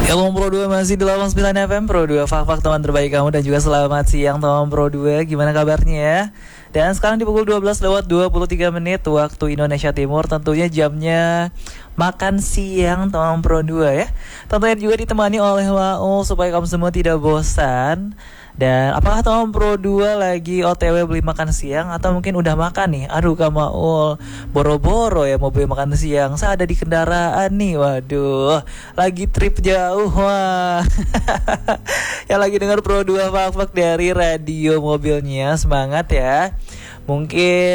Ilmu Pro 2 masih di 89 FM Pro 2, fak-fak teman terbaik kamu. Dan juga selamat siang teman Pro 2, gimana kabarnya ya? Dan sekarang di pukul 12:23 waktu Indonesia Timur. Tentunya jamnya makan siang teman Pro 2 ya. Tentunya juga ditemani oleh Waul supaya kamu semua tidak bosan. Dan apakah teman Pro 2 lagi OTW beli makan siang atau mungkin udah makan nih? Aduh Kak Maul, boro-boro ya mau beli makan siang. Saya ada di kendaraan nih, waduh. Lagi trip jauh, wah. Yang lagi dengar Pro 2 fak-fak dari radio mobilnya, semangat ya. Mungkin